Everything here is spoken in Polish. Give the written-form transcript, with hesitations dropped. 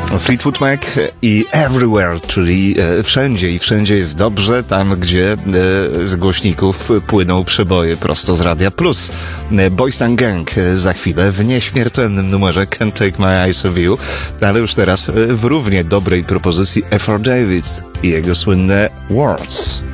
Fleetwood Mac i Everywhere, czyli wszędzie i wszędzie jest dobrze, tam gdzie z głośników płyną przeboje prosto z Radia Plus. Boys Town Gang za chwilę w nieśmiertelnym numerze Can't Take My Eyes Off You, ale już teraz w równie dobrej propozycji Ethel Davis i jego słynne Words.